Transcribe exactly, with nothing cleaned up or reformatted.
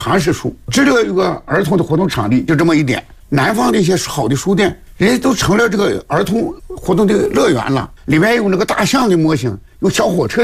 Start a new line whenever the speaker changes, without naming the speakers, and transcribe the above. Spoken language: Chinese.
还是书。这里有个儿童的活动场地，就这么一点。南方的一些好的书店，人家都成了这个儿童活动的乐园了，里面有那个大象的模型，有小火车